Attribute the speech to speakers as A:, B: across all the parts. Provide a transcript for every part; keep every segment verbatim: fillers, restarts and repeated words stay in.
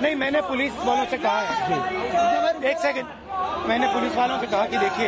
A: नहीं, मैंने पुलिस वालों से कहा है, एक सेकंड, मैंने पुलिस वालों से कहा कि देखिए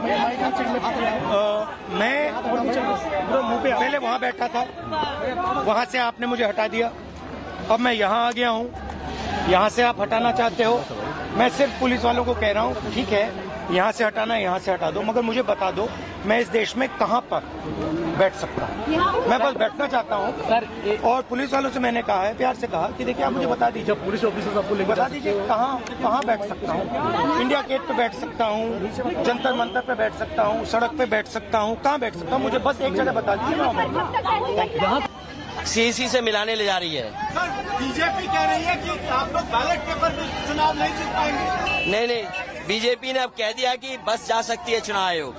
A: मैं पहले वहाँ बैठा था, वहाँ से आपने मुझे हटा दिया, अब मैं यहाँ आ गया हूँ, यहाँ से आप हटाना चाहते हो। मैं सिर्फ पुलिस वालों को कह रहा हूँ, ठीक है यहाँ से हटाना, यहाँ से हटा दो, मगर मुझे बता दो मैं इस देश में कहाँ पर बैठ सकता हूँ। मैं बस बैठना चाहता हूँ सर। और पुलिस वालों से मैंने कहा है, प्यार से कहा कि देखिए आप मुझे बता दीजिए, पुलिस ऑफिसर्स आपको लेकर बता दीजिए कहाँ कहाँ बैठ सकता हूँ। इंडिया गेट पे बैठ सकता हूँ, जंतर मंतर पे बैठ सकता हूँ, सड़क पे बैठ सकता हूँ, कहाँ बैठ सकता हूँ, मुझे बस एक जगह बता दीजिए।
B: सीसी से मिलाने ले जा रही है
C: सर। बीजेपी कह रही है कि आप लोग बैलेट पेपर में चुनाव नहीं जीत पाएंगे।
B: नहीं नहीं, बीजेपी ने अब कह दिया कि बस जा सकती है चुनाव आयोग।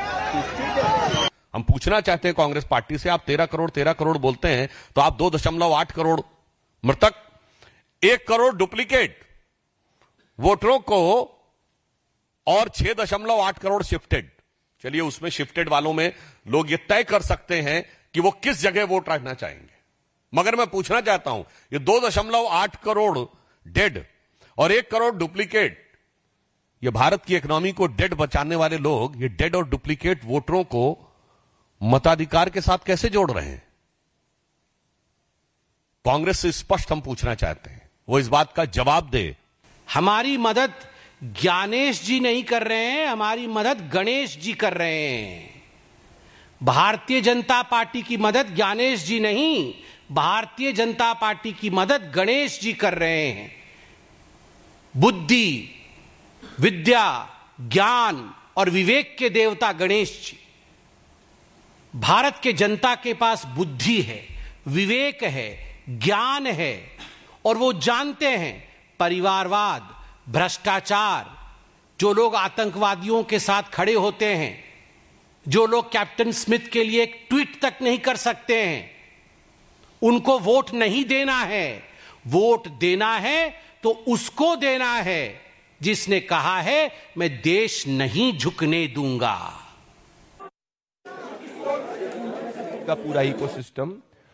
D: हम पूछना चाहते हैं कांग्रेस पार्टी से, आप तेरह करोड़ तेरह करोड़ बोलते हैं, तो आप दो दशमलव आठ करोड़ मृतक, एक करोड़ डुप्लीकेट वोटरों को और छह दशमलव आठ करोड़ शिफ्टेड। चलिए उसमें शिफ्टेड वालों में लोग ये तय कर सकते हैं कि वो किस जगह वोट रखना चाहेंगे, मगर मैं पूछना चाहता हूं ये दो दशमलव आठ करोड़ डेड और एक करोड़ डुप्लीकेट, ये भारत की इकोनॉमी को डेड बचाने वाले लोग ये डेड और डुप्लीकेट वोटरों को मताधिकार के साथ कैसे जोड़ रहे हैं? कांग्रेस से स्पष्ट हम पूछना चाहते हैं, वो इस बात का जवाब दे।
E: हमारी मदद ज्ञानेश जी नहीं कर रहे हैं, हमारी मदद गणेश जी कर रहे हैं। भारतीय जनता पार्टी की मदद ज्ञानेश जी नहीं, भारतीय जनता पार्टी की मदद गणेश जी कर रहे हैं। बुद्धि, विद्या, ज्ञान और विवेक के देवता गणेश जी। भारत के जनता के पास बुद्धि है, विवेक है, ज्ञान है और वो जानते हैं परिवारवाद, भ्रष्टाचार, जो लोग आतंकवादियों के साथ खड़े होते हैं, जो लोग कैप्टन स्मिथ के लिए एक ट्वीट तक नहीं कर सकते हैं, उनको वोट नहीं देना है। वोट देना है तो उसको देना है जिसने कहा है मैं देश नहीं झुकने दूंगा।
F: का पूरा इकोसिस्टम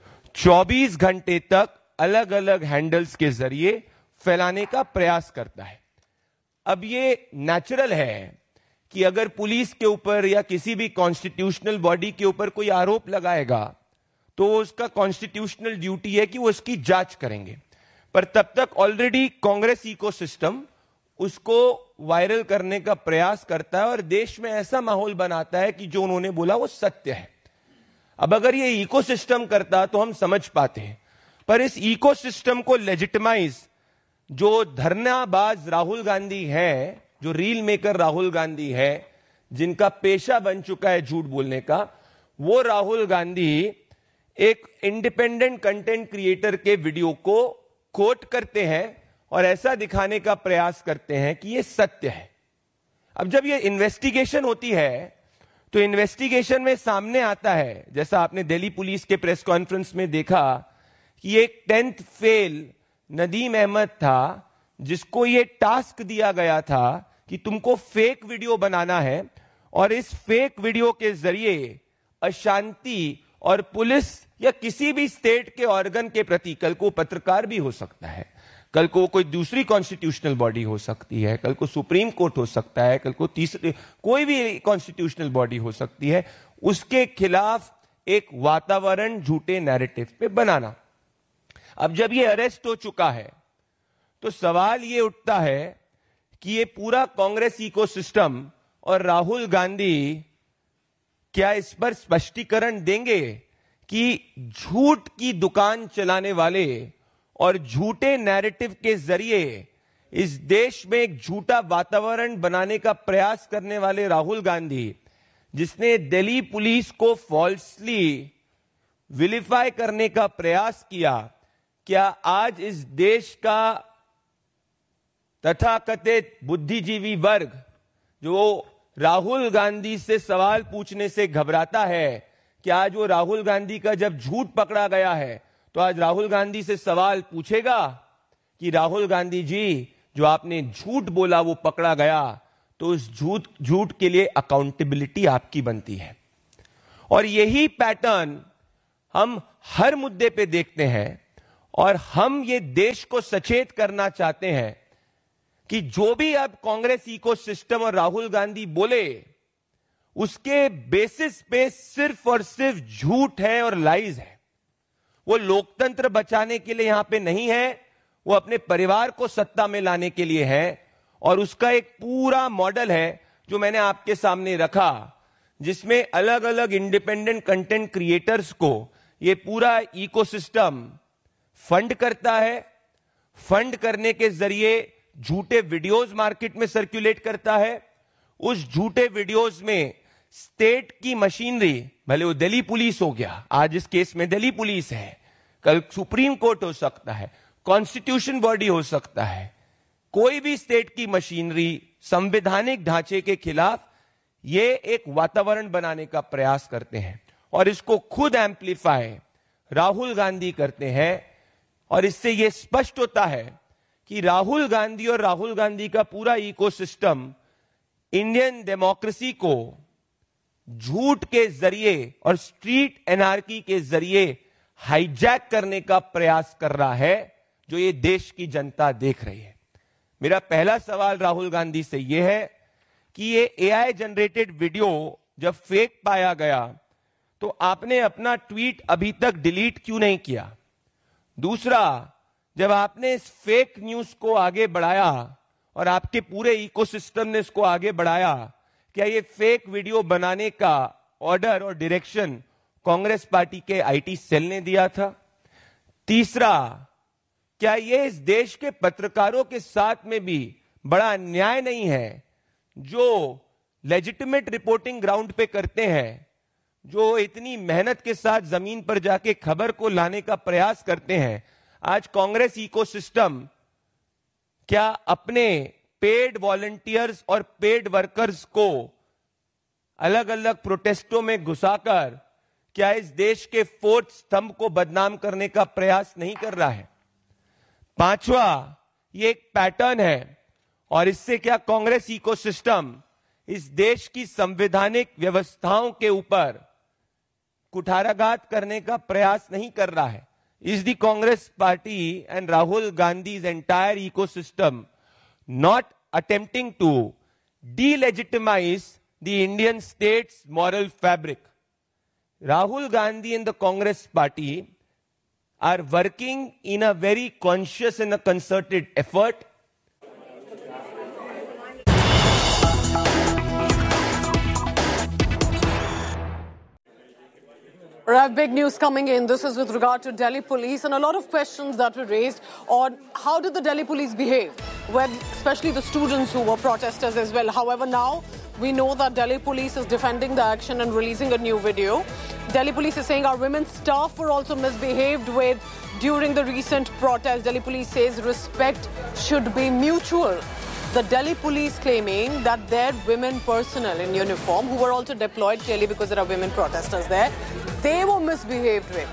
F: चौबीस घंटे तक अलग अलग हैंडल्स के जरिए फैलाने का प्रयास करता है। अब ये नेचुरल है कि अगर पुलिस के ऊपर या किसी भी कॉन्स्टिट्यूशनल बॉडी के ऊपर कोई आरोप लगाएगा तो उसका कॉन्स्टिट्यूशनल ड्यूटी है कि वो उसकी जांच करेंगे, पर तब तक ऑलरेडी कांग्रेस इकोसिस्टम उसको वायरल करने का प्रयास करता है और देश में ऐसा माहौल बनाता है कि जो उन्होंने बोला वो सत्य है। अब अगर ये इकोसिस्टम करता तो हम समझ पाते हैं, पर इस इकोसिस्टम को लेजिटिमाइज जो धरनाबाज राहुल गांधी है, जो रील मेकर राहुल गांधी है, जिनका पेशा बन चुका है झूठ बोलने का, वो राहुल गांधी एक इंडिपेंडेंट कंटेंट क्रिएटर के वीडियो को कोट करते हैं और ऐसा दिखाने का प्रयास करते हैं कि ये सत्य है। अब जब ये इन्वेस्टिगेशन होती है तो इन्वेस्टिगेशन में सामने आता है, जैसा आपने दिल्ली पुलिस के प्रेस कॉन्फ्रेंस में देखा, कि एक टेंथ फेल नदीम अहमद था जिसको ये टास्क दिया गया था कि तुमको फेक वीडियो बनाना है और इस फेक वीडियो के जरिए अशांति और पुलिस या किसी भी स्टेट के ऑर्गन के प्रति, कल को पत्रकार भी हो सकता है, कल को कोई दूसरी कॉन्स्टिट्यूशनल बॉडी हो सकती है, कल को सुप्रीम कोर्ट हो सकता है, कल को तीसरी कोई भी कॉन्स्टिट्यूशनल बॉडी हो सकती है, उसके खिलाफ एक वातावरण झूठे नैरेटिव पे बनाना। अब जब ये अरेस्ट हो चुका है तो सवाल ये उठता है कि ये पूरा कांग्रेस इकोसिस्टम और राहुल गांधी क्या इस पर स्पष्टीकरण देंगे कि झूठ की दुकान चलाने वाले और झूठे नैरेटिव के जरिए इस देश में एक झूठा वातावरण बनाने का प्रयास करने वाले राहुल गांधी, जिसने दिल्ली पुलिस को फॉल्सली विलिफाई करने का प्रयास किया, क्या आज इस देश का तथाकथित बुद्धिजीवी वर्ग जो राहुल गांधी से सवाल पूछने से घबराता है, क्या आज वो राहुल गांधी का जब झूठ पकड़ा गया है तो आज राहुल गांधी से सवाल पूछेगा कि राहुल गांधी जी जो आपने झूठ बोला वो पकड़ा गया, तो उस झूठ झूठ के लिए अकाउंटेबिलिटी आपकी बनती है। और यही पैटर्न हम हर मुद्दे पे देखते हैं और हम ये देश को सचेत करना चाहते हैं कि जो भी अब कांग्रेस इकोसिस्टम और राहुल गांधी बोले उसके बेसिस पे सिर्फ और सिर्फ झूठ है और लाइज है। वो लोकतंत्र बचाने के लिए यहां पे नहीं है, वो अपने परिवार को सत्ता में लाने के लिए है। और उसका एक पूरा मॉडल है जो मैंने आपके सामने रखा, जिसमें अलग अलग इंडिपेंडेंट कंटेंट क्रिएटर्स को ये पूरा इकोसिस्टम फंड करता है। फंड करने के जरिए झूठे वीडियोस मार्केट में सर्कुलेट करता है। उस झूठे वीडियोस में स्टेट की मशीनरी, भले वो दिल्ली पुलिस हो गया, आज इस केस में दिल्ली पुलिस है, कल सुप्रीम कोर्ट हो सकता है, कॉन्स्टिट्यूशन बॉडी हो सकता है, कोई भी स्टेट की मशीनरी संवैधानिक ढांचे के खिलाफ ये एक वातावरण बनाने का प्रयास करते हैं। और इसको खुद एम्पलीफाई राहुल गांधी करते हैं। और इससे यह स्पष्ट होता है कि राहुल गांधी और राहुल गांधी का पूरा इकोसिस्टम इंडियन डेमोक्रेसी को झूठ के जरिए और स्ट्रीट एनार्की के जरिए हाईजैक करने का प्रयास कर रहा है, जो ये देश की जनता देख रही है। मेरा पहला सवाल राहुल गांधी से यह है कि ये एआई जनरेटेड वीडियो जब फेक पाया गया तो आपने अपना ट्वीट अभी तक डिलीट क्यों नहीं किया? दूसरा, जब आपने इस फेक न्यूज को आगे बढ़ाया और आपके पूरे इकोसिस्टम ने इसको आगे बढ़ाया, क्या ये फेक वीडियो बनाने का ऑर्डर और डायरेक्शन कांग्रेस पार्टी के आईटी सेल ने दिया था? तीसरा, क्या ये इस देश के पत्रकारों के साथ में भी बड़ा अन्याय नहीं है जो लेजिटिमेट रिपोर्टिंग ग्राउंड पे करते हैं, जो इतनी मेहनत के साथ जमीन पर जाके खबर को लाने का प्रयास करते हैं? आज कांग्रेस इकोसिस्टम क्या अपने पेड वॉलंटियर्स और पेड वर्कर्स को अलग अलग प्रोटेस्टों में घुसाकर क्या इस देश के फोर्थ स्तंभ को बदनाम करने का प्रयास नहीं कर रहा है? पांचवा, ये एक पैटर्न है और इससे क्या कांग्रेस इकोसिस्टम इस देश की संवैधानिक व्यवस्थाओं के ऊपर कुठाराघात करने का प्रयास नहीं कर रहा है? Is the Congress party and Rahul Gandhi's entire ecosystem not attempting to delegitimize the Indian state's moral fabric? Rahul Gandhi and the Congress party are working in a very conscious and a concerted effort.
G: We have big news coming in. This is with regard to Delhi police and a lot of questions that were raised on how did the Delhi police behave, when, especially the students who were protesters as well. However, now we know that Delhi police is defending the action and releasing a new video. Delhi police is saying our women staff were also misbehaved with during the recent protest. Delhi police says respect should be mutual. The Delhi police claiming that their women personnel in uniform, who were also deployed clearly because there are women protesters there, they were misbehaved with.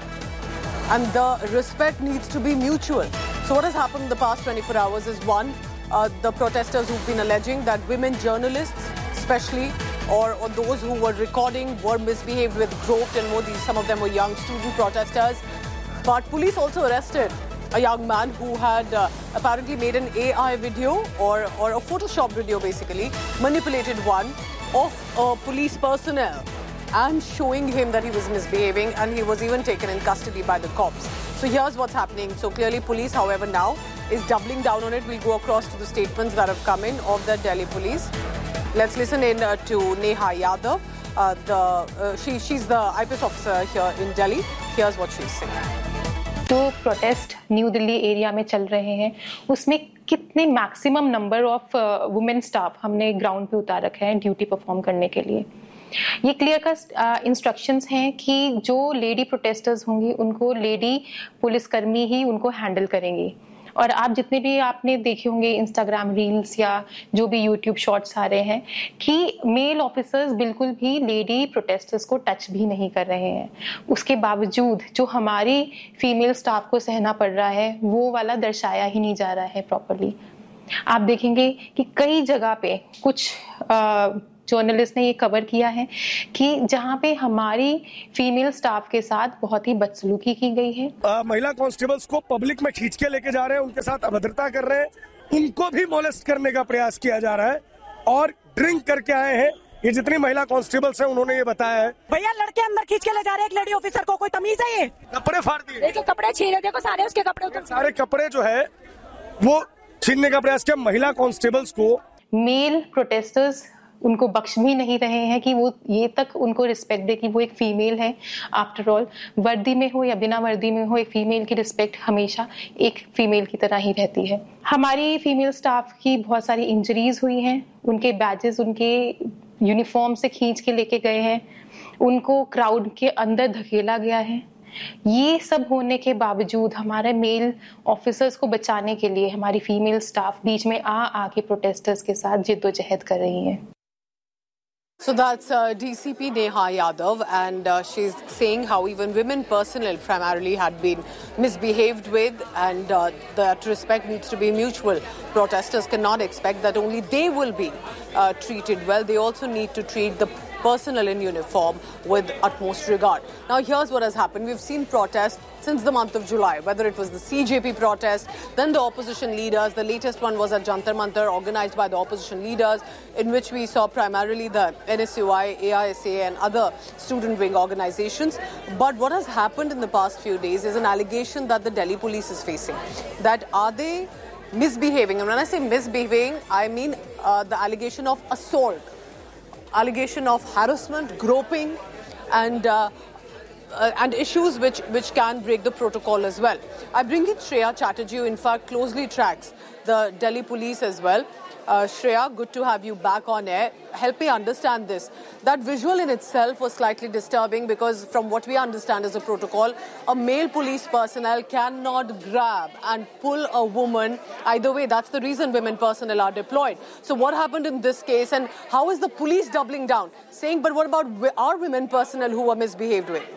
G: And the respect needs to be mutual. So what has happened in the past twenty-four hours is one, uh, the protesters who've been alleging that women journalists, especially, or, or those who were recording were misbehaved with, groped and more. These, some of them were young student protesters. But police also arrested a young man who had uh, apparently made an A I video or, or a Photoshop video, basically, manipulated one of uh, police personnel and showing him that he was misbehaving, and he was even taken in custody by the cops. So here's what's happening. So clearly police, however, now is doubling down on it. We'll go across to the statements that have come in of the Delhi police. Let's listen in uh, to Neha Yadav. Uh, the, uh, she, she's the I P S officer here in Delhi. Here's what she's saying.
H: जो protest new Delhi area में चल रहे हैं उसमें कितने maximum number of women staff हमने ground पे उतार रखे हैं ड्यूटी परफॉर्म करने के लिए। ये क्लियर कट इंस्ट्रक्शंस हैं कि जो लेडी प्रोटेस्टर्स होंगी उनको लेडी पुलिसकर्मी ही उनको हैंडल करेंगी। और आप जितने भी आपने देखे होंगे इंस्टाग्राम रील्स या जो भी यूट्यूब शॉर्ट्स आ रहे हैं कि मेल ऑफिसर्स बिल्कुल भी लेडी प्रोटेस्टर्स को टच भी नहीं कर रहे हैं। उसके बावजूद जो हमारी फीमेल स्टाफ को सहना पड़ रहा है वो वाला दर्शाया ही नहीं जा रहा है प्रॉपर्ली। आप देखेंगे कि कई जगह पे कुछ आ, जर्नलिस्ट ने ये कवर किया है कि जहां पे हमारी फीमेल स्टाफ के साथ बहुत ही बदसलूकी की गई है।
I: आ, महिला कांस्टेबल्स को पब्लिक में खींच के लेके जा रहे हैं, उनके साथ अभद्रता कर रहे हैं, उनको भी मोलेस्ट करने का प्रयास किया जा रहा है और ड्रिंक करके आए हैं। ये जितनी महिला कांस्टेबल्स हैं उन्होंने ये बताया है।
J: भैया लड़के अंदर खींच के ले जा रहे हैं एक लेडी ऑफिसर को, कोई तमीज है? ये
I: कपड़े फाड़ दिए,
J: देखो कपड़े छीने, देखो सारे उसके कपड़े,
I: सारे कपड़े जो है वो छीनने का प्रयास किया महिला कांस्टेबल्स को।
H: मेल प्रोटेस्टर्स उनको बख्श भी नहीं रहे हैं कि वो ये तक उनको रिस्पेक्ट दे कि वो एक फीमेल है। आफ्टर ऑल वर्दी में हो या बिना वर्दी में हो, एक फीमेल की रिस्पेक्ट हमेशा एक फीमेल की तरह ही रहती है। हमारी फीमेल स्टाफ की बहुत सारी इंजरीज हुई हैं, उनके बैजेस उनके यूनिफॉर्म से खींच के लेके गए हैं, उनको क्राउड के अंदर धकेला गया है। ये सब होने के बावजूद हमारे मेल ऑफिसर्स को बचाने के लिए हमारी फीमेल स्टाफ बीच में आ आके प्रोटेस्टर्स के साथ जिद्दोजहद कर रही है।
G: So that's uh, D C P Neha Yadav, and uh, she's saying how even women personnel primarily had been misbehaved with, and uh, that respect needs to be mutual. Protesters cannot expect that only they will be uh, treated well. They also need to treat the personnel in uniform with utmost regard. Now here's what has happened. We've seen protests since the month of July, whether it was the C J P protest, then the opposition leaders. The latest one was at Jantar Mantar, organized by the opposition leaders, in which we saw primarily the N S U I, A I S A and other student wing organizations. But what has happened in the past few days is an allegation that the Delhi police is facing. That are they misbehaving? And when I say misbehaving, I mean uh, the allegation of assault, allegation of harassment, groping, and uh, uh, and issues which which can break the protocol as well. I bring in Shreya Chatterjee, who in fact closely tracks the Delhi police as well. Uh, Shreya, good to have you back on air. Help me understand this. That visual in itself was slightly disturbing because from what we understand as a protocol, a male police personnel cannot grab and pull a woman either way. That's the reason women personnel are deployed. So what happened in this case, and how is the police doubling down? Saying, but what about our women personnel who were misbehaved with?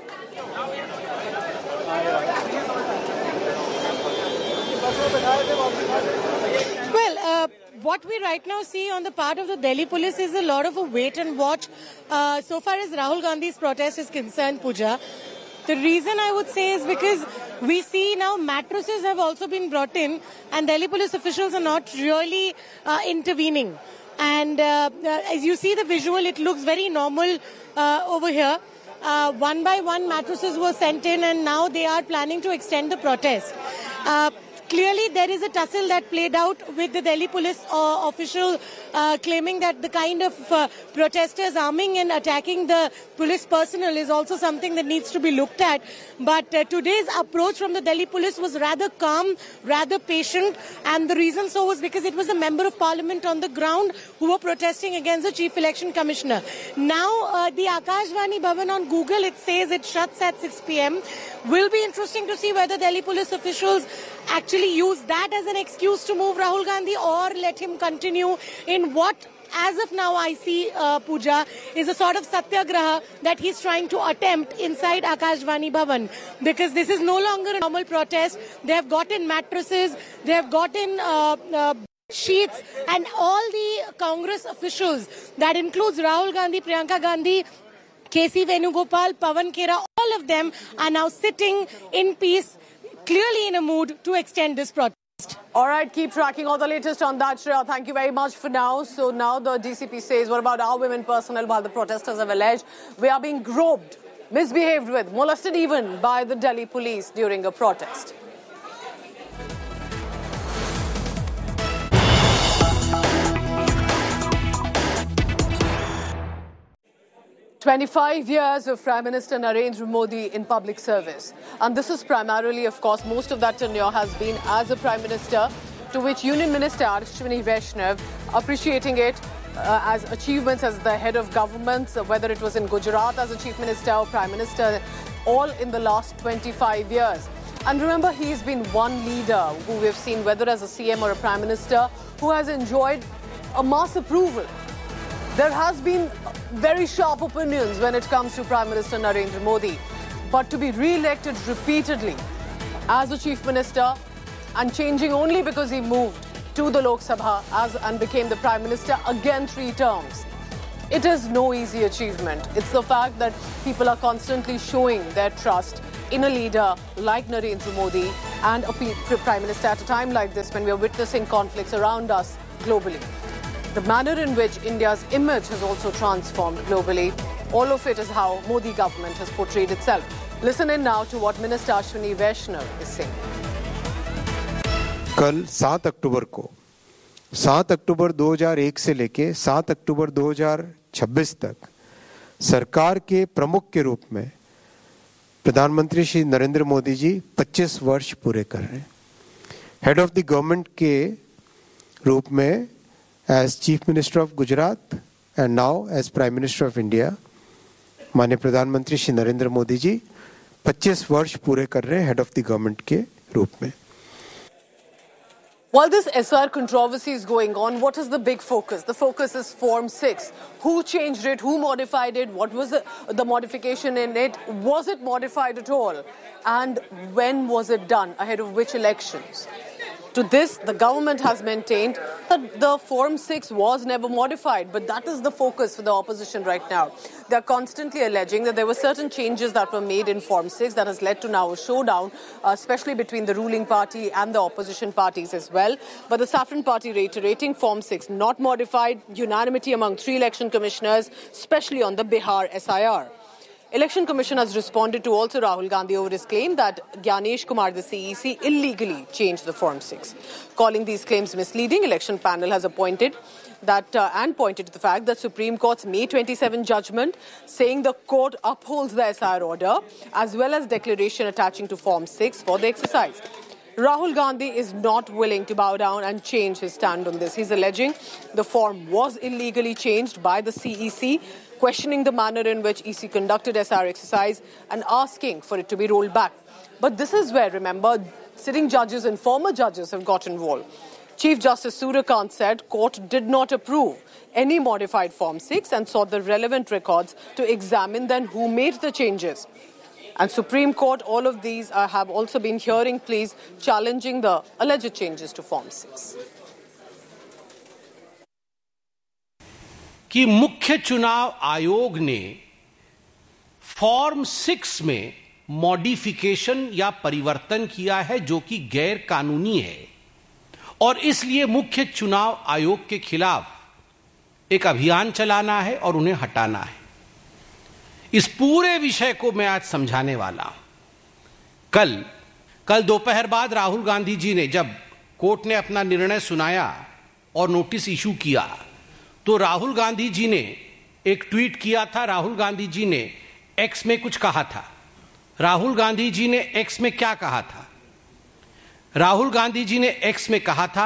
J: Well, uh, what we right now see on the part of the Delhi police is a lot of a wait and watch. Uh, so far as Rahul Gandhi's protest is concerned, Pooja, the reason I would say is because we see now mattresses have also been brought in and Delhi police officials are not really uh, intervening. And uh, uh, as you see the visual, it looks very normal uh, over here. Uh, one by one mattresses were sent in and now they are planning to extend the protest. Uh, Clearly, there is a tussle that played out with the Delhi police uh, official uh, claiming that the kind of uh, protesters arming and attacking the police personnel is also something that needs to be looked at. But uh, today's approach from the Delhi police was rather calm, rather patient, and the reason so was because it was a member of parliament on the ground who were protesting against the chief election commissioner. Now, uh, the Akashvani Bhavan on Google, it says it shuts at six p m Will be interesting to see whether Delhi police officials actually use that as an excuse to move Rahul Gandhi or let him continue in what, as of now, I see, uh, Pooja, is a sort of satyagraha that he's trying to attempt inside Akashvani Bhavan. Because this is no longer a normal protest. They have gotten mattresses, they have gotten uh, uh, sheets, and all the Congress officials, that includes Rahul Gandhi, Priyanka Gandhi, K C Venugopal, Pawan Khera, all of them are now sitting in peace, clearly in a mood to extend this protest.
G: All right, keep tracking all the latest on that, Shreya. Thank you very much for now. So now the D C P says, what about our women personnel? While the protesters have alleged we are being groped, misbehaved with, molested even by the Delhi police during a protest. twenty-five years of Prime Minister Narendra Modi in public service. And this is primarily, of course, most of that tenure has been as a Prime Minister, to which Union Minister Ashwini Vaishnav appreciating it uh, as achievements as the head of governments, uh, whether it was in Gujarat as a Chief Minister or Prime Minister, all in the last twenty-five years. And remember, he's been one leader who we've seen, whether as a C M or a Prime Minister, who has enjoyed a mass approval. There has been very sharp opinions when it comes to Prime Minister Narendra Modi. But to be re-elected repeatedly as a Chief Minister and changing only because he moved to the Lok Sabha as, and became the Prime Minister again three terms. It is no easy achievement. It's the fact that people are constantly showing their trust in a leader like Narendra Modi and a Prime Minister at a time like this when we are witnessing conflicts around us globally. The manner in which India's image has also transformed globally, all of it is how Modi government has portrayed itself. Listen in now to what Minister Ashwini Vaishnav is saying.
K: कल सात अक्टूबर को सात अक्टूबर दो हज़ार एक से लेके सात अक्टूबर दो हज़ार छब्बीस तक सरकार के प्रमुख के रूप में प्रधानमंत्री श्री नरेंद्र मोदी जी पच्चीस वर्ष पूरे कर रहे हैं. हेड ऑफ द गवर्नमेंट के रूप में as chief minister of Gujarat and now as prime minister of India माननीय प्रधानमंत्री श्री नरेंद्र मोदी जी पच्चीस वर्ष पूरे कर रहे हैं हेड ऑफ द गवर्नमेंट के रूप में.
G: While this S R controversy is going on, what is the big focus? The focus is Form six. Who changed it? Who modified it? What was the, the modification in it? Was it modified at all? And when was it done? Ahead of which elections? To this, the government has maintained that the Form six was never modified, but that is the focus for the opposition right now. They are constantly alleging that there were certain changes that were made in Form six that has led to now a showdown, uh, especially between the ruling party and the opposition parties as well. But the Saffron Party reiterating Form six not modified, unanimity among three election commissioners, especially on the Bihar S I R. Election Commission has responded to also Rahul Gandhi over his claim that Gyanesh Kumar, the C E C, illegally changed the Form six. Calling these claims misleading, election panel has appointed that uh, and pointed to the fact that Supreme Court's May twenty-seventh judgment saying the court upholds the S I R order as well as declaration attaching to Form six for the exercise. Rahul Gandhi is not willing to bow down and change his stand on this. He's alleging the form was illegally changed by the C E C, questioning the manner in which E C conducted S R exercise and asking for it to be rolled back. But this is where, remember, sitting judges and former judges have got involved. Chief Justice Suryakant said court did not approve any modified Form six and sought the relevant records to examine then who made the changes. And Supreme Court, all of these uh, have also been hearing pleas challenging the alleged changes to Form six.
E: कि मुख्य चुनाव आयोग ने form six में modification या परिवर्तन किया है जो कि गैर कानूनी है और इसलिए मुख्य चुनाव आयोग के खिलाफ एक अभियान चलाना है और उन्हें हटाना है. इस पूरे विषय को मैं आज समझाने वाला हूं. कल कल दोपहर बाद राहुल गांधी जी ने जब कोर्ट ने अपना निर्णय सुनाया और नोटिस इशू किया तो राहुल गांधी जी ने एक ट्वीट किया था. राहुल गांधी जी ने एक्स में कुछ कहा था. राहुल गांधी जी ने एक्स में क्या कहा था? राहुल गांधी जी ने एक्स में कहा था,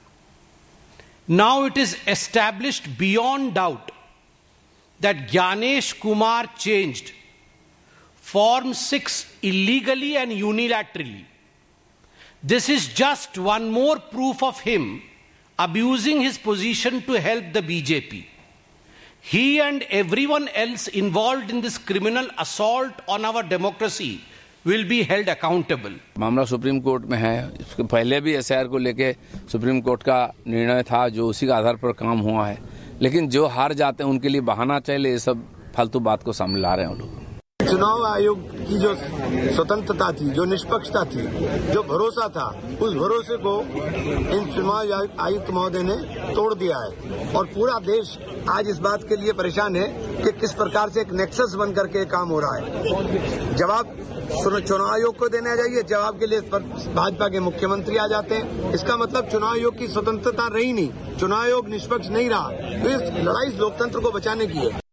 E: now it is established beyond doubt that Gyanesh Kumar changed Form six illegally and unilaterally. This is just one more proof of him abusing his position to help the B J P. He and everyone else involved in this criminal assault on our democracy will be held accountable.
L: मामला supreme court में है. इसके पहले भी S I R को लेके supreme court का निर्णय था जो उसी के आधार पर काम हुआ है. लेकिन जो हार जाते हैं उनके लिए बहाना चाहिए. ये सब फालतू बात को सामने ला रहे हैं लोग.
M: चुनाव आयोग की जो स्वतंत्रता थी, जो निष्पक्षता थी, जो भरोसा था, उस भरोसे को इन चुनाव आयुक्त महोदय ने तोड़ दिया है और पूरा देश आज इस बात के लिए परेशान है कि किस प्रकार से एक नेक्सस बन करके काम हो रहा है. जवाब चुनाव आयोग को देना चाहिए. जवाब के लिए भाजपा के मुख्यमंत्री आ जाते हैं. इसका मतलब चुनाव आयोग की स्वतंत्रता रही नहीं, चुनाव आयोग निष्पक्ष नहीं रहा. तो इस लड़ाई लोकतंत्र को बचाने की है.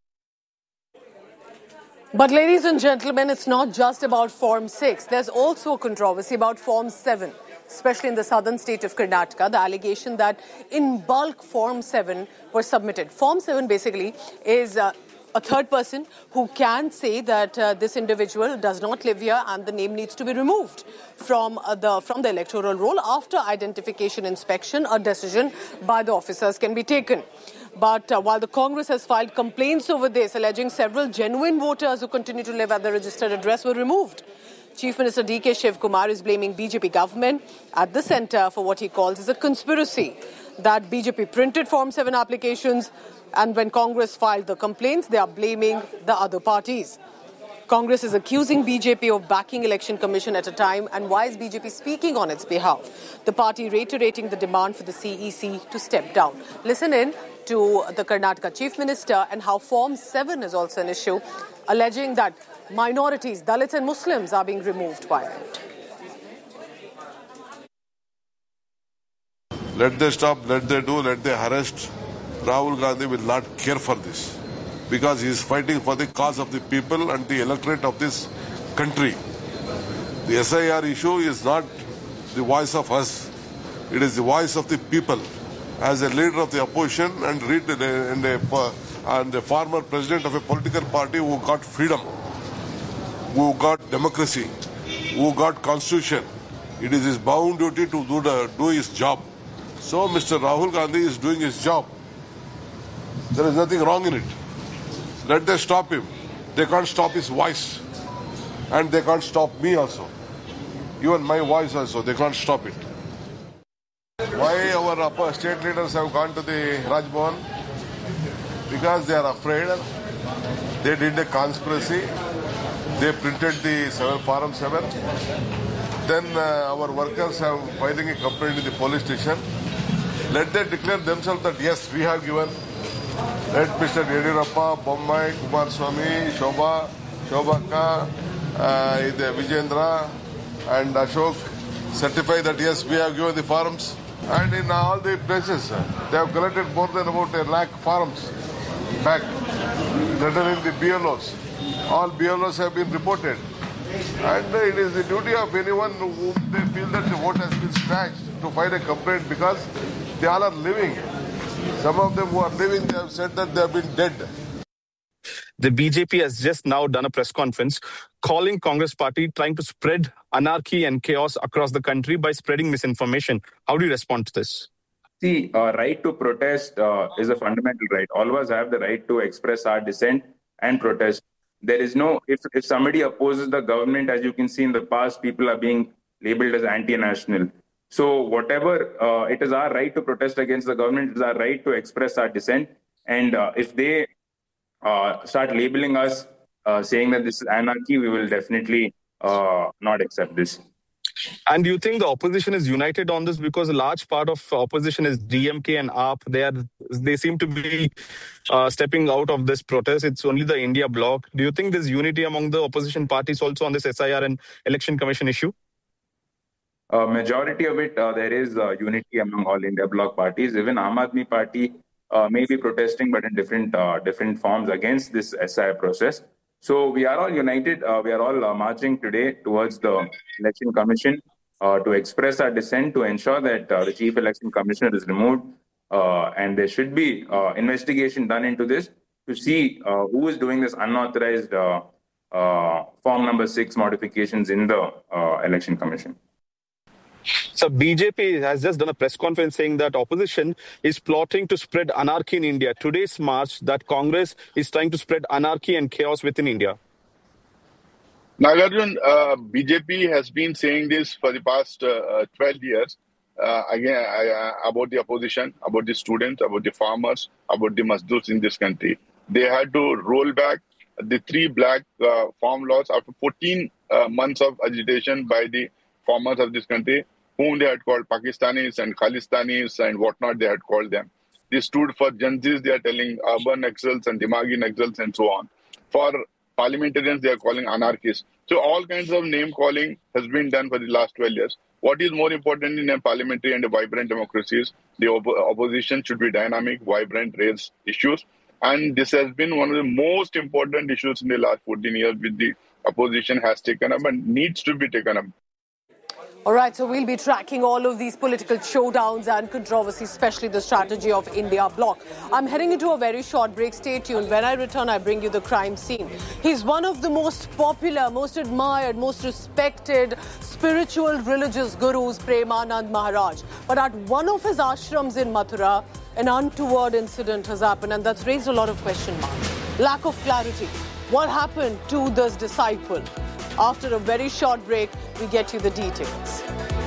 G: But ladies and gentlemen, it's not just about Form six. There's also a controversy about Form seven, especially in the southern state of Karnataka. The allegation that in bulk Form seven were submitted. Form seven basically is uh, a third person who can say that uh, this individual does not live here and the name needs to be removed from uh, the from the electoral roll. After identification inspection, a decision by the officers can be taken. But uh, while the Congress has filed complaints over this, alleging several genuine voters who continue to live at the registered address were removed. Chief Minister D K Shiv Kumar is blaming B J P government at the centre for what he calls is a conspiracy. That B J P printed Form seven applications, and when Congress filed the complaints, they are blaming the other parties. Congress is accusing B J P of backing Election Commission at a time, and why is B J P speaking on its behalf? The party reiterating the demand for the C E C to step down. Listen in to the Karnataka Chief Minister and how Form seven is also an issue, alleging that minorities, Dalits and Muslims are being removed by it.
N: Let they stop, let they do, let they arrest. Rahul Gandhi will not care for this because he is fighting for the cause of the people and the electorate of this country. The S I R issue is not the voice of us. It is the voice of the people. As a leader of the opposition and, and, a, and a former president of a political party who got freedom, who got democracy, who got constitution, it is his bound duty to do, the, do his job. So Mister Rahul Gandhi is doing his job. There is nothing wrong in it. Let them stop him. They can't stop his voice. And they can't stop me also. Even my voice also, they can't stop it. Why our upper state leaders have gone to the Raj Bhavan? Because they are afraid. They did a conspiracy. They printed the seven, Form seven. Then uh, our workers have filing a complaint in the police station. Let them declare themselves that yes, we have given. Let Mister Yediyurappa, Bommai, Kumaraswamy, Shobha, Shobhaka, uh, Vijayendra and Ashok certify that yes, we have given the forms. And in all the places, they have collected more than about a lakh forms back, written in the B L Os. All B L Os have been reported. And it is the duty of anyone who they feel that the vote has been snatched to file a complaint because they all are living. Some of them who are living, they have said that they have been dead.
O: The B J P has just now done a press conference calling Congress party trying to spread anarchy and chaos across the country by spreading misinformation. How do you respond to this?
P: See, uh, right to protest uh, is a fundamental right. All of us have the right to express our dissent and protest. There is no, if, if somebody opposes the government, as you can see in the past, people are being labeled as anti-national. So whatever, uh, it is our right to protest against the government, it is our right to express our dissent. And uh, if they uh, start labeling us, uh, saying that this is anarchy, we will definitely uh, not accept this.
O: And do you think the opposition is united on this? Because a large part of opposition is D M K and A P. They are, they seem to be uh, stepping out of this protest. It's only the India bloc. Do you think there's unity among the opposition parties also on this S I R and Election Commission issue?
P: Uh, majority of it, uh, there is uh, unity among all India bloc parties. Even Aam Aadmi Party uh, may be protesting, but in different uh, different forms against this S I R process. So we are all united. Uh, we are all uh, marching today towards the Election Commission uh, to express our dissent, to ensure that uh, the Chief Election Commissioner is removed. Uh, and there should be uh, investigation done into this to see uh, who is doing this unauthorized uh, uh, form number six modifications in the uh, Election Commission.
O: So B J P has just done a press conference saying that opposition is plotting to spread anarchy in India. Today's march that Congress is trying to spread anarchy and chaos within India.
Q: Nagarjun, uh, B J P has been saying this for the past uh, twelve years. Uh, again, uh, about the opposition, about the students, about the farmers, about the Mazdurs in this country. They had to roll back the three black uh, farm laws after fourteen uh, months of agitation by the farmers of this country, whom they had called Pakistanis and Khalistanis and whatnot they had called them. They stood for Janzis, they are telling urban exiles and Dimaghi exiles and so on. For parliamentarians, they are calling anarchists. So all kinds of name calling has been done for the last twelve years. What is more important in a parliamentary and a vibrant democracies? The op- opposition should be dynamic, vibrant, raise issues. And this has been one of the most important issues in the last fourteen years which the opposition has taken up and needs to be taken up.
G: All right, so we'll be tracking all of these political showdowns and controversies, especially the strategy of India bloc. I'm heading into a very short break. Stay tuned. When I return, I bring you the crime scene. He's one of the most popular, most admired, most respected spiritual religious gurus, Premanand Maharaj. But at one of his ashrams in Mathura, an untoward incident has happened, and that's raised a lot of question marks. Lack of clarity. What happened to this disciple? After a very short break, we get you the details.